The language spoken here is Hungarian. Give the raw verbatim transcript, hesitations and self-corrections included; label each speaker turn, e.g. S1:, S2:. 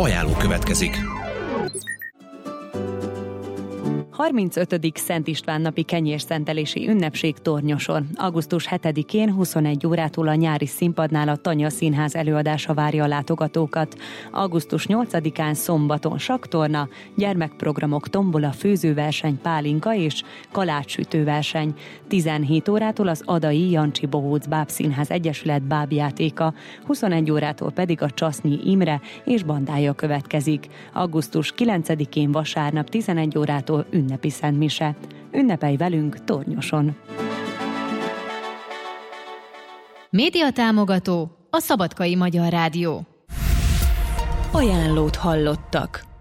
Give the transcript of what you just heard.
S1: Ajánló következik.
S2: harmincötödik Szent István napi kenyérszentelési ünnepség Tornyoson. augusztus hetedikén huszonegy órától a nyári színpadnál a Tanya Színház előadása várja a látogatókat. augusztus nyolcadikán szombaton sakktorna, gyermekprogramok, tombola, főzőverseny, pálinka és kalácssütőverseny. tizenhét órától az Adai Jancsi Bohóc Bábszínház Egyesület bábjátéka, huszonegy órától pedig a Csasznyi Imre és bandája következik. augusztus kilencedikén vasárnap tizenegy órától ünnepi szentmise. Ünnepelj velünk Tornyoson!
S3: Média támogató a Szabadkai Magyar Rádió.
S2: Ajánlót hallottak.